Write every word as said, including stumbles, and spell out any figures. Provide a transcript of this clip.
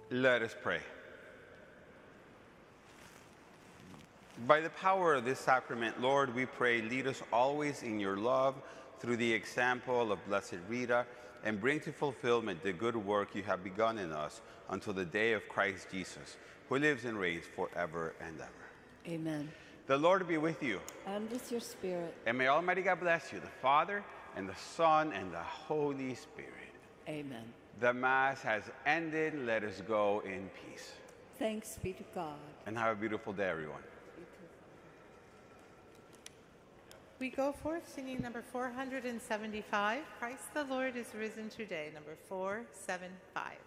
Let us pray. By the power of this sacrament, Lord, we pray, lead us always in your love through the example of Blessed Rita, and bring to fulfillment the good work you have begun in us until the day of Christ Jesus, who lives and reigns forever and ever. Amen. The Lord be with you. And with your spirit. And may Almighty God bless you, the Father, and the Son, and the Holy Spirit. Amen. The Mass has ended. Let us go in peace. Thanks be to God. And have a beautiful day, everyone. We go forth singing number four hundred seventy-five, Christ the Lord is risen today, number four seventy-five.